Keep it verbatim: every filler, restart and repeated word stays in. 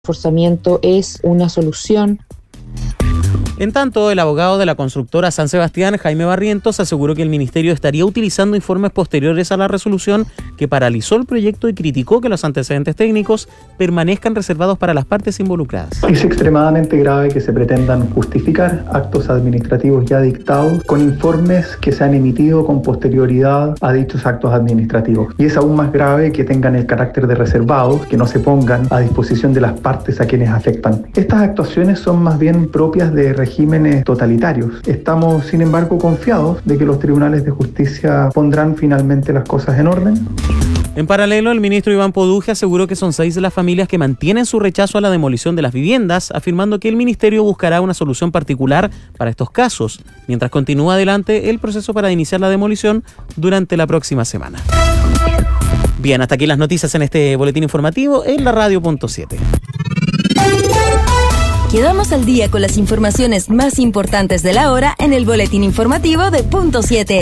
reforzamiento es una solución. En tanto, el abogado de la constructora San Sebastián, Jaime Barrientos, aseguró que el ministerio estaría utilizando informes posteriores a la resolución que paralizó el proyecto y criticó que los antecedentes técnicos permanezcan reservados para las partes involucradas. Es extremadamente grave que se pretendan justificar actos administrativos ya dictados con informes que se han emitido con posterioridad a dichos actos administrativos. Y es aún más grave que tengan el carácter de reservados, que no se pongan a disposición de las partes a quienes afectan. Estas actuaciones son más bien propias de regímenes totalitarios. Estamos, sin embargo, confiados de que los tribunales de justicia pondrán finalmente las cosas en orden. En paralelo, el ministro Iván Poduje aseguró que son seis de las familias que mantienen su rechazo a la demolición de las viviendas, afirmando que el ministerio buscará una solución particular para estos casos, mientras continúa adelante el proceso para iniciar la demolición durante la próxima semana. Bien, hasta aquí las noticias en este boletín informativo en la radio punto siete. Quedamos al día con las informaciones más importantes de la hora en el boletín informativo de Punto siete.